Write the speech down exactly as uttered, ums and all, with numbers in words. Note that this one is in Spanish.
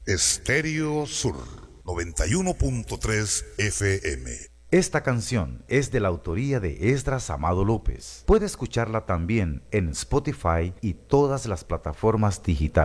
Estéreo Sur noventa y uno punto tres F M. Esta canción es de la autoría de Esdras Amado López. Puede escucharla también en Spotify y todas las plataformas digitales.